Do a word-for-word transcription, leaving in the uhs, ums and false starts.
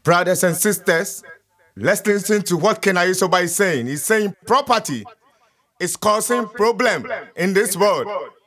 Brothers and sisters, let's listen to what Ken Ayosoba is saying. He's saying property is causing problem in this world.